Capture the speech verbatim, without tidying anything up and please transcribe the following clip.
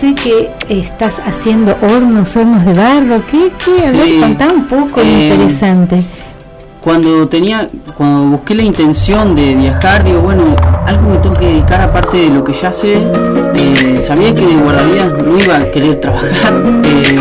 Sé que estás haciendo hornos, hornos de barro. ¿Qué? qué? A ver, Sí. contá un poco, Eh, interesante. Cuando tenía, cuando busqué la intención de viajar, digo, bueno, algo me tengo que dedicar aparte de lo que ya sé. Eh, sabía que de guardavidas no iba a querer trabajar. Eh,